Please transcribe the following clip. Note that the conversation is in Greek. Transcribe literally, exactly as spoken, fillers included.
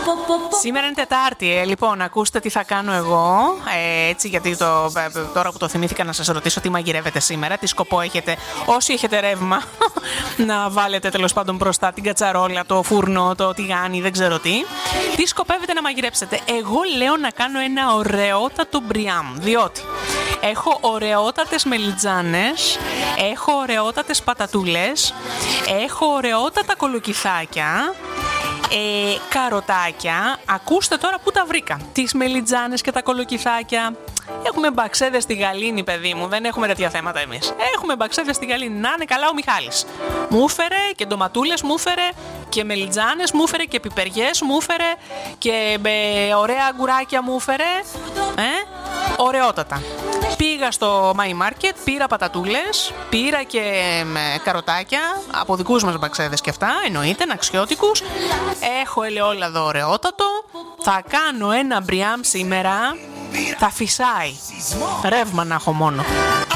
Σήμερα είναι Τετάρτη, ε. Λοιπόν, ακούστε τι θα κάνω εγώ. Ε, έτσι, γιατί το, τώρα που το θυμήθηκα να σας ρωτήσω τι μαγειρεύετε σήμερα, τι σκοπό έχετε, όσοι έχετε ρεύμα, να βάλετε τέλος πάντων μπροστά την κατσαρόλα, το φούρνο, το τηγάνι, δεν ξέρω τι. Τι σκοπεύετε να μαγειρέψετε? Εγώ λέω να κάνω ένα ωραιότατο μπριάμ, διότι έχω ωραιότατες μελιτζάνες, έχω ωραιότατες πατατούλες, έχω ωραιότατα κολοκυθάκια, ε, καροτάκια. Ακούστε τώρα που τα βρήκα. Τις μελιτζάνες και τα κολοκυθάκια. Έχουμε μπαξέδες στη γαλήνη, παιδί μου. Δεν έχουμε τέτοια θέματα εμείς. Έχουμε μπαξέδες στη γαλήνη. Να είναι καλά ο Μιχάλης. Μου έφερε και ντοματούλες, μου έφερε και μελιτζάνες, μου έφερε και πιπεριές, μου έφερε και ε, ωραία αγκουράκια μου έφερε. Ε, ωραιότατα. Πήγα στο My Market, πήρα πατατούλες, πήρα και ε, καροτάκια από δικούς μας μπαξέδες και αυτά, εννοείται, αξιώτικους. Έχω ελαιόλαδο ωραιότατο. Θα κάνω ένα μπριάμ σήμερα. Θα φυσάει. Ρεύμα να έχω μόνο.